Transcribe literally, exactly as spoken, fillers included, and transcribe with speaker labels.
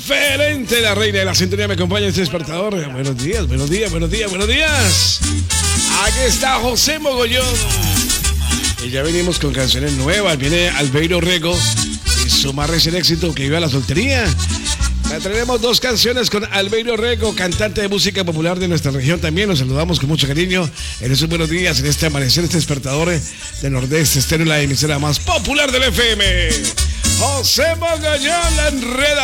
Speaker 1: diferente. La reina de la sintonía me acompaña en este despertador. Buenos días, buenos días, buenos días, buenos días. Aquí está José Mogollón. Y ya venimos con canciones nuevas. Viene Albeiro Rego y su más reciente éxito, Que Viva la Soltería. Traeremos dos canciones con Albeiro Rego, cantante de música popular de nuestra región también. Los saludamos con mucho cariño en esos buenos días, en este amanecer, este despertador de Nordeste Estéreo, la emisora más popular del F M. José Mogollón, la enreda.